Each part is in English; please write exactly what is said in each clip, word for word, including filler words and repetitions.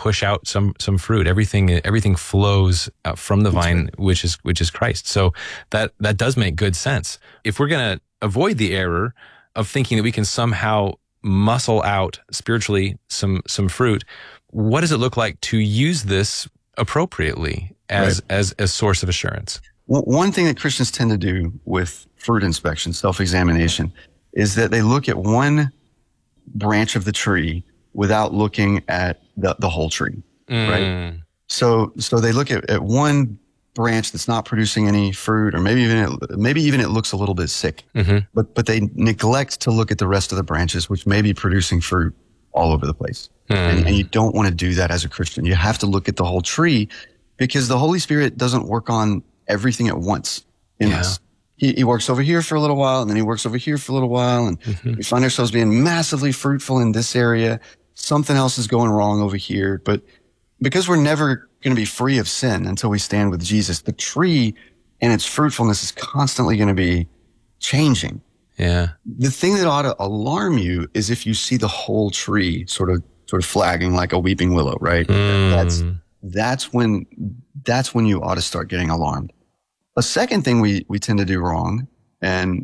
push out some some fruit. Everything everything flows out from the vine, which is which is Christ. So that that does make good sense. If we're going to avoid the error of thinking that we can somehow muscle out spiritually some some fruit, what does it look like to use this appropriately as right. as a source of assurance? Well, one thing that Christians tend to do with fruit inspection, self-examination, is that they look at one branch of the tree without looking at the, the whole tree, mm. right? So so they look at, at one branch that's not producing any fruit, or maybe even it, maybe even it looks a little bit sick, mm-hmm. but but they neglect to look at the rest of the branches, which may be producing fruit all over the place. Mm. And, and you don't want to do that as a Christian. You have to look at the whole tree, because the Holy Spirit doesn't work on everything at once in yeah. us. He, he works over here for a little while, and then he works over here for a little while, and mm-hmm. we find ourselves being massively fruitful in this area. Something else is going wrong over here. But because we're never going to be free of sin until we stand with Jesus, the tree and its fruitfulness is constantly going to be changing. Yeah. The thing that ought to alarm you is if you see the whole tree sort of sort of flagging like a weeping willow, right? Mm. That's that's when that's when you ought to start getting alarmed. A second thing we, we tend to do wrong, and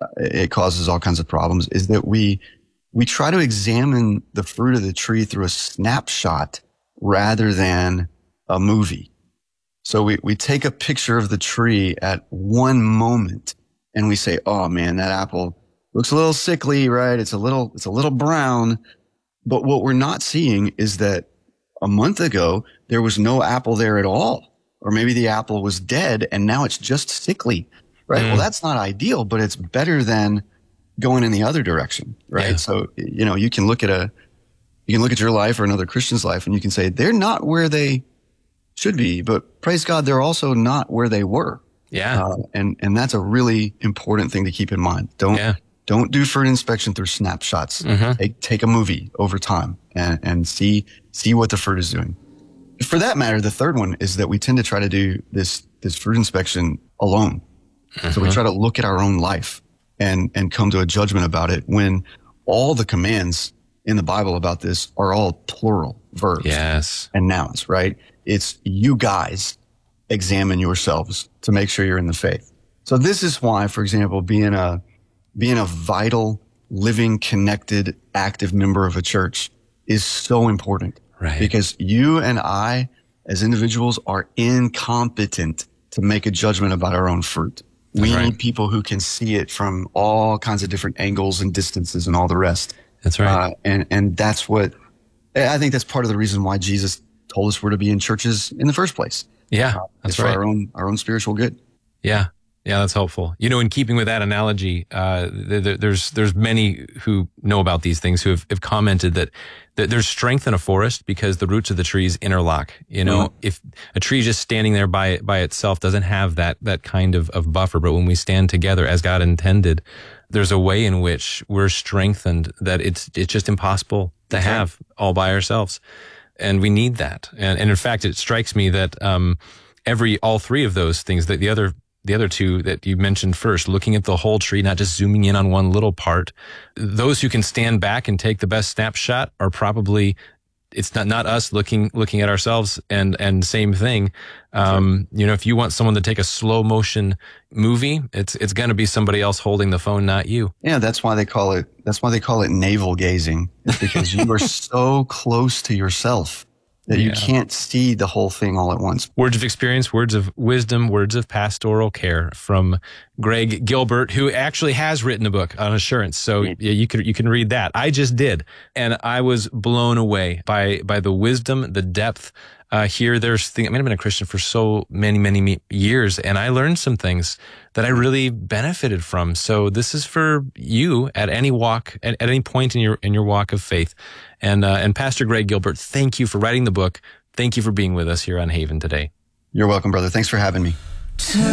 it causes all kinds of problems, is that we we try to examine the fruit of the tree through a snapshot rather than a movie. So we, we take a picture of the tree at one moment and we say, oh man, that apple looks a little sickly, right? It's a little, it's a little brown. But what we're not seeing is that a month ago, there was no apple there at all. Or maybe the apple was dead and now it's just sickly, right? Mm. Well, that's not ideal, but it's better than going in the other direction, right? Yeah. So, you know, you can look at a, you can look at your life or another Christian's life and you can say, they're not where they should be, but praise God, they're also not where they were. Yeah. Uh, and, and that's a really important thing to keep in mind. Don't, yeah. don't do fruit inspection through snapshots. Mm-hmm. Take, take a movie over time and, and see, see what the fruit is doing. For that matter, the third one is that we tend to try to do this, this fruit inspection alone. Mm-hmm. So we try to look at our own life and, and come to a judgment about it when all the commands in the Bible about this are all plural verbs yes. and nouns, right? It's you guys examine yourselves to make sure you're in the faith. So this is why, for example, being a, being a vital, living, connected, active member of a church is so important. Right. Because you and I, as individuals, are incompetent to make a judgment about our own fruit. We right. need people who can see it from all kinds of different angles and distances and all the rest. That's right. Uh, and, and that's what, I think that's part of the reason why Jesus told us we're to be in churches in the first place. Yeah, uh, that's for right. our own, our own spiritual good. Yeah. Yeah, that's helpful. You know, in keeping with that analogy, uh, there, there's there's many who know about these things who have, have commented that, that there's strength in a forest because the roots of the trees interlock. You know, mm-hmm. if a tree just standing there by by itself doesn't have that that kind of, of buffer, but when we stand together as God intended, there's a way in which we're strengthened that it's it's just impossible to that's have right. all by ourselves, and we need that. And, and in fact, it strikes me that um, every all three of those things, that the other. The other two that you mentioned first, looking at the whole tree, not just zooming in on one little part. Those who can stand back and take the best snapshot are probably, it's not, not us looking, looking at ourselves and, and same thing. Um, you know, if you want someone to take a slow motion movie, it's, it's going to be somebody else holding the phone, not you. Yeah. That's why they call it, that's why they call it navel gazing. It's because you are so close to yourself that yeah. you can't see the whole thing all at once. Words of experience, words of wisdom, words of pastoral care from Greg Gilbert, who actually has written a book on assurance. So yeah, you can you can read that. I just did, and I was blown away by by the wisdom, the depth. Uh, here, there's things. I mean, I've been a Christian for so many, many years, and I learned some things that I really benefited from. So this is for you at any walk, at, at any point in your in your walk of faith. And uh, and Pastor Greg Gilbert, thank you for writing the book. Thank you for being with us here on Haven today. You're welcome, brother. Thanks for having me.